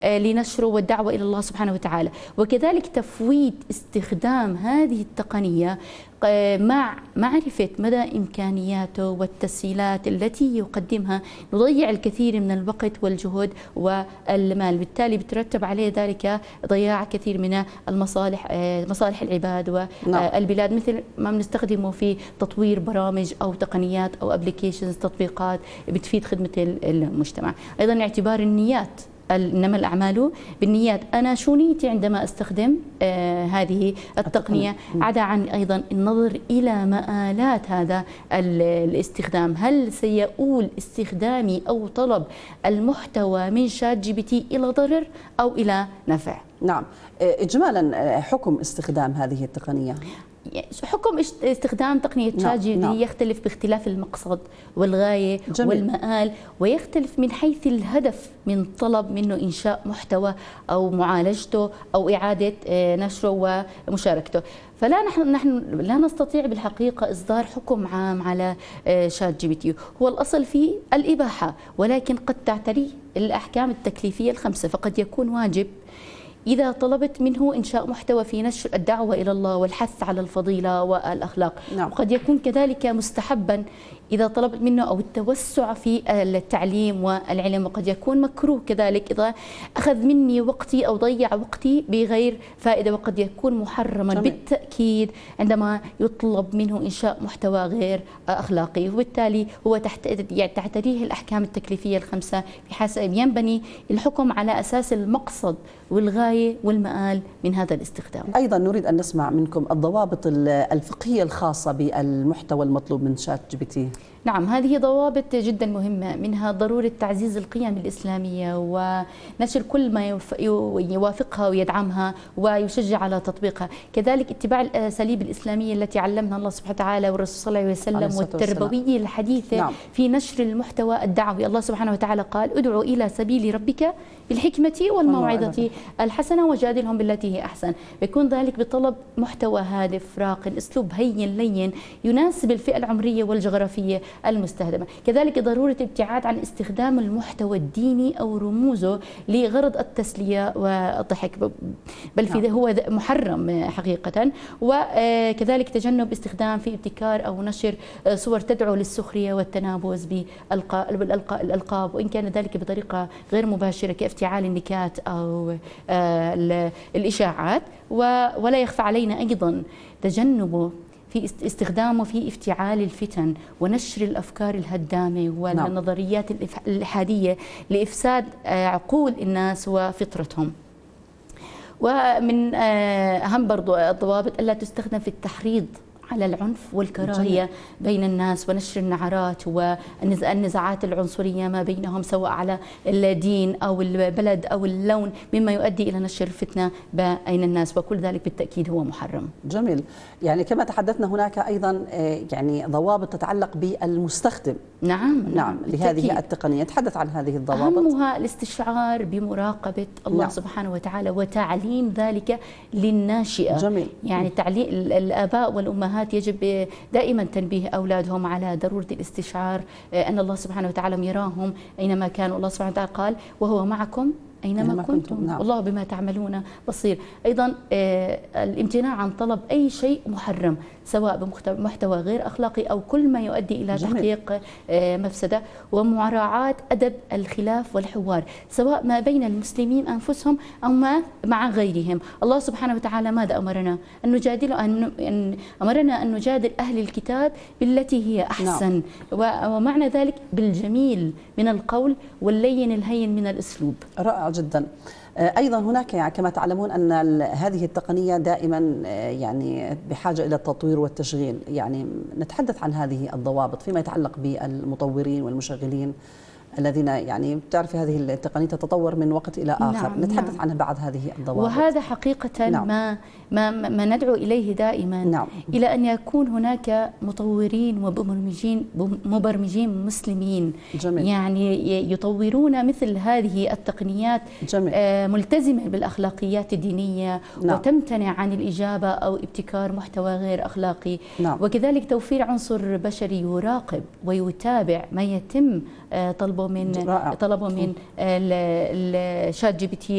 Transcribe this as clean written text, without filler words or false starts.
لنشره والدعوة إلى الله سبحانه وتعالى، وكذلك تفويت استخدام هذه التقنية مع معرفة مدى إمكانياته والتسهيلات التي يقدمها نضيع الكثير من الوقت والجهد والمال، بالتالي بترتب عليه ذلك ضياع كثير من مصالح العباد والبلاد، مثل ما بنستخدمه في تطوير برامج أو تقنيات أو ابلكيشنز، تطبيقات بتفيد خدمة المجتمع. أيضا اعتبار النيات، إنما الأعمال بالنيات. أنا شو نيتي عندما أستخدم هذه التقنية، عدا عن أيضا النظر إلى مآلات هذا الاستخدام. هل سيؤول استخدامي أو طلب المحتوى من شات جي بي تي إلى ضرر أو إلى نفع؟ نعم. إجمالا حكم استخدام هذه التقنية، حكم استخدام تقنية شات جي بي تي يختلف باختلاف المقصد والغاية والمآل، ويختلف من حيث الهدف من طلب منه إنشاء محتوى أو معالجته أو إعادة نشره ومشاركته. فلا نحن لا نستطيع بالحقيقة إصدار حكم عام على شات جي بي تي. هو الأصل فيه الإباحة، ولكن قد تعتريه الأحكام التكليفية الخمسة، فقد يكون واجب إذا طلبت منه إنشاء محتوى في نشر الدعوة إلى الله والحث على الفضيلة والأخلاق. وقد يكون كذلك مستحبا إذا طلبت منه، أو التوسع في التعليم والعلم. وقد يكون مكروه كذلك إذا أخذ مني وقتي أو ضيع وقتي بغير فائدة. وقد يكون محرما بالتأكيد عندما يطلب منه إنشاء محتوى غير أخلاقي، وبالتالي هو تعتريه الأحكام التكليفية الخمسة، بحسب ينبني الحكم على أساس المقصد والغاية والمآل من هذا الاستخدام. أيضا نريد أن نسمع منكم الضوابط الفقهية الخاصة بالمحتوى المطلوب من شات جي بي تي. نعم، هذه ضوابط جدا مهمة، منها ضرورة تعزيز القيم الإسلامية ونشر كل ما يوافقها ويدعمها ويشجع على تطبيقها، كذلك اتباع الأساليب الإسلامية التي علمنا الله سبحانه وتعالى والرسول صلى الله عليه وسلم، والتربوية الحديثة في نشر المحتوى الدعوي. الله سبحانه وتعالى قال: ادعو إلى سبيل ربك بالحكمة والموعظة الحسنة وجادلهم بالتي هي أحسن. يكون ذلك بطلب محتوى هادف راق، أسلوب هين لين يناسب الفئة العمرية والجغرافية المستهدفة. كذلك ضرورة الابتعاد عن استخدام المحتوى الديني أو رموزه لغرض التسلية والضحك، بل في هو محرم حقيقة. وكذلك تجنب استخدام في ابتكار أو نشر صور تدعو للسخرية والتنابز بالألقاب، وإن كان ذلك بطريقة غير مباشرة كافتعال النكات أو الإشاعات. ولا يخفى علينا أيضا تجنبه في استخدامه في افتعال الفتن ونشر الأفكار الهدامة والنظريات الإلحادية لإفساد عقول الناس وفطرتهم. ومن أهم برضو الضوابط ألا تستخدم في التحريض على العنف والكراهية بين الناس ونشر النعرات والنزاعات العنصرية ما بينهم، سواء على الدين أو البلد أو اللون، مما يؤدي إلى نشر الفتنة بين الناس، وكل ذلك بالتأكيد هو محرم. جميل. يعني كما تحدثنا هناك أيضا يعني ضوابط تتعلق بالمستخدم. نعم لهذه التقنية، نتحدث عن هذه الضوابط. أهمها الاستشعار بمراقبة الله سبحانه وتعالى وتعليم ذلك للناشئة. جميل. يعني تعليم الآباء والأمهات يجب دائما تنبيه أولادهم على ضرورة الاستشعار أن الله سبحانه وتعالى يراهم أينما كانوا. الله سبحانه وتعالى قال: وهو معكم أينما كنتم والله بما تعملون بصير. أيضا الامتناع عن طلب أي شيء محرم، سواء بمحتوى غير أخلاقي أو كل ما يؤدي إلى تحقيق مفسدة، ومراعاة أدب الخلاف والحوار، سواء ما بين المسلمين أنفسهم أو ما مع غيرهم. الله سبحانه وتعالى ماذا أمرنا؟ أن نجادل أمرنا أن نجادل أهل الكتاب بالتي هي أحسن، ومعنى ذلك بالجميل من القول واللين الهين من الأسلوب. رائع جدا. أيضا هناك كما تعلمون أن هذه التقنية دائما يعني بحاجة إلى التطوير والتشغيل. يعني نتحدث عن هذه الضوابط فيما يتعلق بالمطورين والمشغلين الذين يعني بتعرفي هذه التقنية تتطور من وقت إلى آخر. نتحدث عن بعض هذه الضوابط، وهذا حقيقة ما ندعو إليه دائما إلى أن يكون هناك مطورين ومبرمجين مسلمين. جميل. يعني يطورون مثل هذه التقنيات. جميل. ملتزمة بالأخلاقيات الدينية. وتمتنع عن الإجابة أو ابتكار محتوى غير أخلاقي. وكذلك توفير عنصر بشري يراقب ويتابع ما يتم طلبه طلبوا من شات جي بي تي